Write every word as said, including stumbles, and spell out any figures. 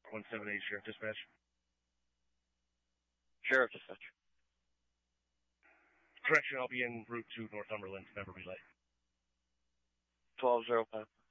one seven eight, Sheriff Dispatch. Sheriff Dispatch. Correction, I'll be en route to Northumberland. Member relay. twelve oh five.